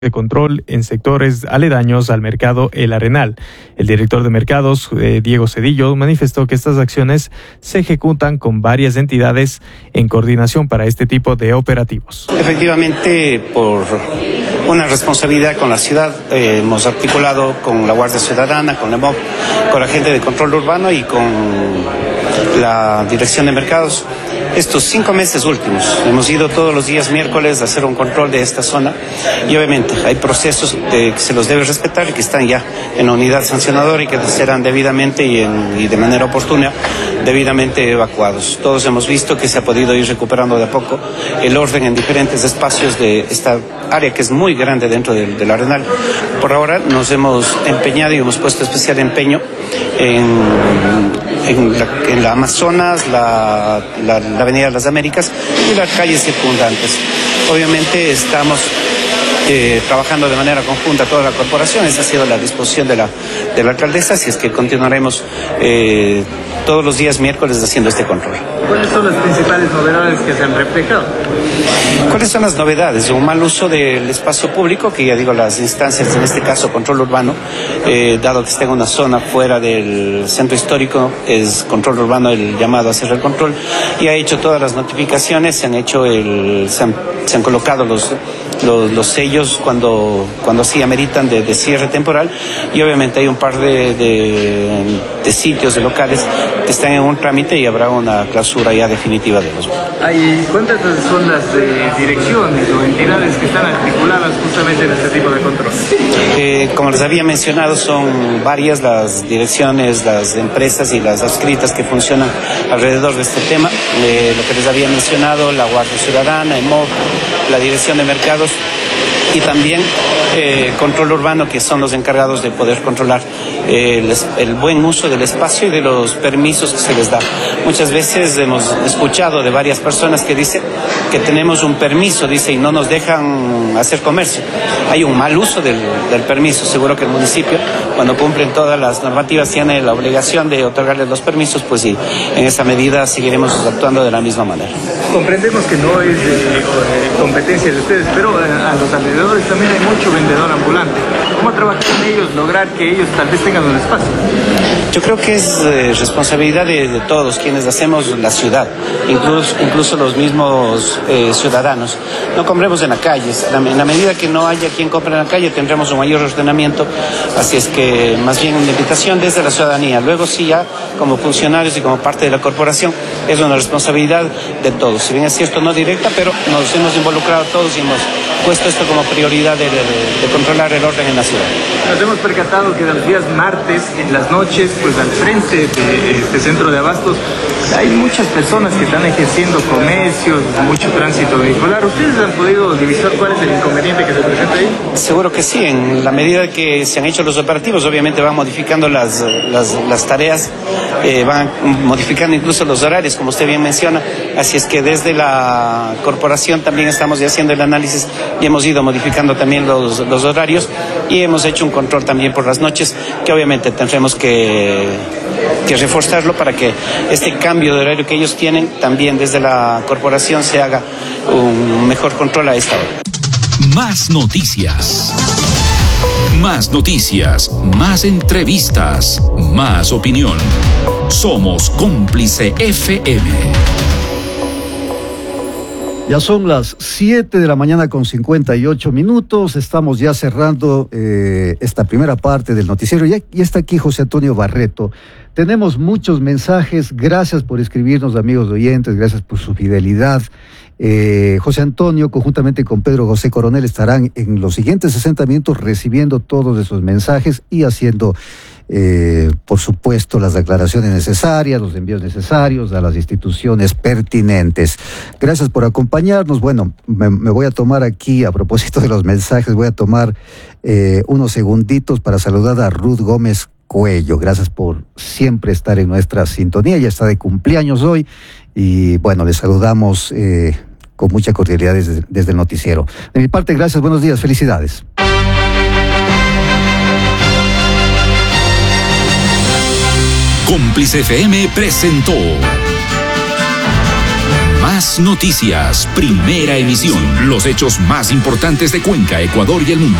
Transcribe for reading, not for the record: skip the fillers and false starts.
de control en sectores aledaños al mercado El Arenal. El director de mercados, Diego Cedillo, manifestó que estas acciones se ejecutan con varias entidades en coordinación para este tipo de operativos. Efectivamente, por una responsabilidad con la ciudad, hemos articulado con la Guardia Ciudadana, con la MOP, con la gente de control urbano y con la Dirección de Mercados. Estos 5 meses últimos hemos ido todos los días miércoles a hacer un control de esta zona y obviamente hay procesos que se los debe respetar y que están ya en la unidad sancionadora y que serán debidamente y de manera oportuna debidamente evacuados. Todos hemos visto que se ha podido ir recuperando de a poco el orden en diferentes espacios de esta área que es muy grande dentro del Arenal. Por ahora nos hemos empeñado y hemos puesto especial empeño en la Amazonas, la Avenida de las Américas y las calles circundantes. Obviamente estamos trabajando de manera conjunta toda la corporación. Esa ha sido la disposición de la alcaldesa, así es que continuaremos todos los días miércoles haciendo este control. ¿Cuáles son las principales novedades que se han reflejado? ¿Cuáles son las novedades? Un mal uso del espacio público, que ya digo, las instancias, en este caso control urbano, dado que está en una zona fuera del centro histórico, es control urbano el llamado a hacer el control, y ha hecho todas las notificaciones, se han colocado los sellos cuando sí ameritan de cierre temporal, y obviamente hay un par de sitios, de locales que están en un trámite y habrá una clausura ya definitiva de los. ¿Cuántas son las direcciones o entidades que están articuladas justamente en este tipo de control? Como les había mencionado, son varias las direcciones, las empresas y las adscritas que funcionan alrededor de este tema. Lo que les había mencionado, la Guardia Ciudadana, EMOC, la Dirección de Mercados y también control urbano, que son los encargados de poder controlar el buen uso del espacio y de los permisos que se les da. Muchas veces hemos escuchado de varias personas que dicen que tenemos un permiso, y no nos dejan hacer comercio. Hay un mal uso del permiso. Seguro que el municipio, cuando cumplen todas las normativas, tiene la obligación de otorgarles los permisos, pues sí, en esa medida seguiremos actuando de la misma manera. Comprendemos que no es competencia de ustedes, pero a los alrededores también hay mucho vendedor ambulante. ¿Cómo trabajar con ellos, lograr que ellos tal vez tengan un espacio? Yo creo que es responsabilidad de todos quienes hacemos la ciudad, incluso los mismos ciudadanos. No compremos en la calle. En la medida que no haya quien compre en la calle, tendremos un mayor ordenamiento. Así es que más bien una invitación desde la ciudadanía. Luego sí, ya como funcionarios y como parte de la corporación, es una responsabilidad de todos. Si bien es cierto, no directa, pero nos hemos involucrado todos y hemos puesto esto como prioridad de controlar el orden en la ciudad. Nos hemos percatado que los días martes, en las noches, pues al frente de este centro de abastos, hay muchas personas que están ejerciendo comercios, mucho tránsito vehicular. ¿Ustedes han podido divisar cuál es el inconveniente que se presenta ahí? Seguro que sí. En la medida que se han hecho los operativos, obviamente van modificando las tareas, van modificando incluso los horarios, como usted bien menciona. Así es que desde la corporación también estamos ya haciendo el análisis y hemos ido modificando también los horarios y hemos hecho un control también por las noches, que obviamente tendremos que reforzarlo para que este cambio de horario que ellos tienen también desde la corporación se haga un mejor control a esta hora. Más noticias. Más noticias, más entrevistas, más opinión. Somos Cómplice FM. Ya son las 7 de la mañana con 58 minutos. Estamos ya cerrando esta primera parte del noticiero. Y está aquí José Antonio Barreto. Tenemos muchos mensajes. Gracias por escribirnos, amigos oyentes. Gracias por su fidelidad. José Antonio, conjuntamente con Pedro José Coronel, estarán en los siguientes 60 minutos recibiendo todos esos mensajes y haciendo, por supuesto, las declaraciones necesarias, los envíos necesarios a las instituciones pertinentes. Gracias por acompañarnos. Bueno, me voy a tomar aquí, a propósito de los mensajes, voy a tomar unos segunditos para saludar a Ruth Gómez Cuello. Gracias por siempre estar en nuestra sintonía. Ya está de cumpleaños hoy y bueno, le saludamos con mucha cordialidad desde el noticiero. De mi parte, gracias, buenos días, felicidades. Cómplice FM presentó Más Noticias, primera emisión. Los hechos más importantes de Cuenca, Ecuador y el mundo.